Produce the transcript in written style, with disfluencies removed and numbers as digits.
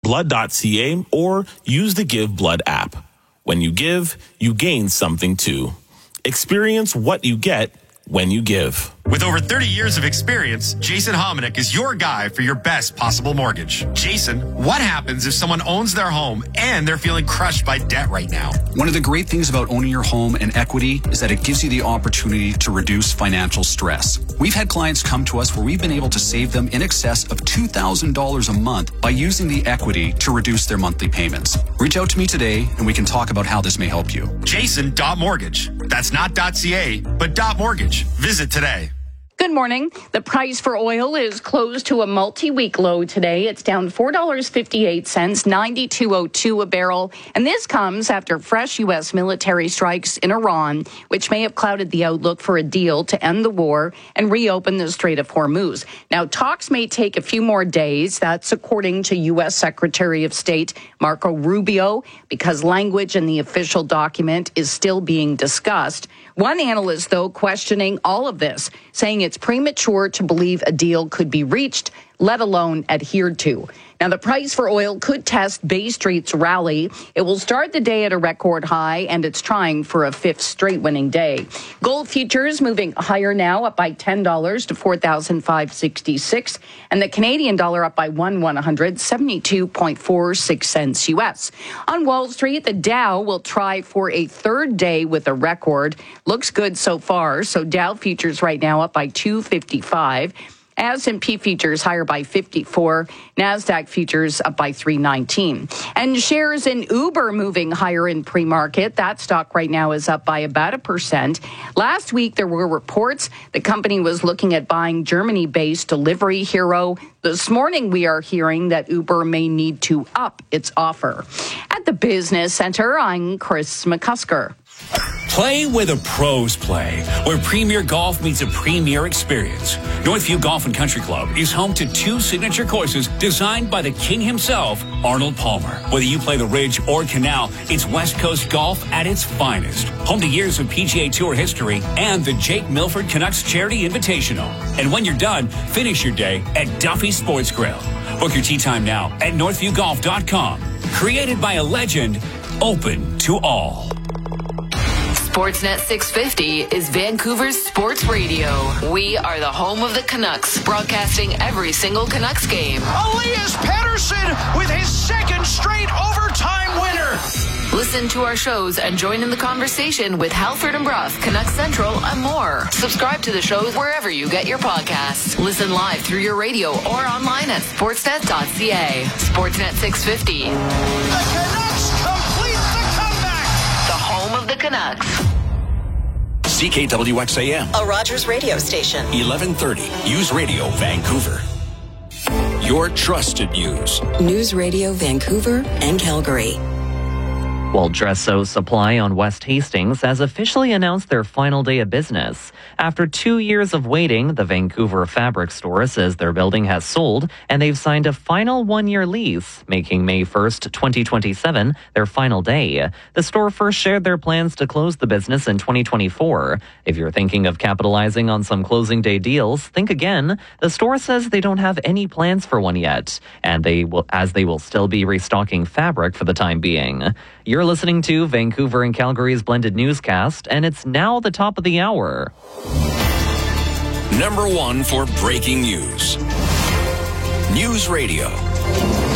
givelyblood.ca or use the Give Blood app. When you give, you gain something too. Experience what you get when you give. With over 30 years of experience, Jason Hominick is your guy for your best possible mortgage. Jason, what happens if someone owns their home and they're feeling crushed by debt right now? One of the great things about owning your home and equity is that it gives you the opportunity to reduce financial stress. We've had clients come to us where we've been able to save them in excess of $2,000 a month by using the equity to reduce their monthly payments. Reach out to me today and we can talk about how this may help you. Jason.mortgage. That's not .ca, but .mortgage. Visit today. Good morning. The price for oil is close to a multi-week low today. It's down $4.58, $92.02 a barrel. And this comes after fresh U.S. military strikes in Iran, which may have clouded the outlook for a deal to end the war and reopen the Strait of Hormuz. Now, talks may take a few more days. That's according to U.S. Secretary of State Marco Rubio, because language in the official document is still being discussed. One analyst, though, questioning all of this, saying it's premature to believe a deal could be reached, let alone adhered to. Now, the price for oil could test Bay Street's rally. It will start the day at a record high, and it's trying for a fifth straight winning day. Gold futures moving higher now, up by $10 to $4,566, and the Canadian dollar up by $172.46 U.S. On Wall Street, the Dow will try for a third day with a record. Looks good so far, so Dow futures right now up by 255. S&P futures higher by 54, NASDAQ futures up by 319. And shares in Uber moving higher in pre-market. That stock right now is up by about 1%. Last week, there were reports the company was looking at buying Germany-based Delivery Hero. This morning, we are hearing that Uber may need to up its offer. At the Business Center, I'm Chris McCusker. Play where the pros play, where premier golf meets a premier experience. Northview Golf and Country Club is home to 2 signature courses designed by the king himself, Arnold Palmer. Whether you play the Ridge or Canal, it's West Coast golf at its finest. Home to years of PGA Tour history and the Jake Milford Canucks Charity Invitational. And when you're done, finish your day at Duffy Sports Grill. Book your tee time now at northviewgolf.com. Created by a legend, open to all. Sportsnet 650 is Vancouver's sports radio. We are the home of the Canucks, broadcasting every single Canucks game. Elias Pettersson with his second straight overtime winner. Listen to our shows and join in the conversation with Halford and Bruff, Canucks Central, and more. Subscribe to the shows wherever you get your podcasts. Listen live through your radio or online at sportsnet.ca. Sportsnet 650. The Canucks complete the comeback. The home of the Canucks. CKWXAM. A Rogers radio station. 1130. News Radio Vancouver. Your trusted news. News Radio Vancouver and Calgary. Well, Dresso Supply on West Hastings has officially announced their final day of business. After 2 years of waiting, the Vancouver fabric store says their building has sold and they've signed a final 1-year lease, making May 1st, 2027 their final day. The store first shared their plans to close the business in 2024. If you're thinking of capitalizing on some closing day deals, think again. The store says they don't have any plans for one yet, and they will still be restocking fabric for the time being. You're listening to Vancouver and Calgary's blended newscast, and it's now the top of the hour. Number 1 for breaking news. News Radio.